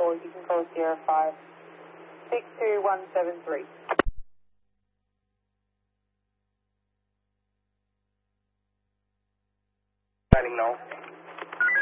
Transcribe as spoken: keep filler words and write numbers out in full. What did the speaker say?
or you can call Sierra five six two one seven three. Planning now.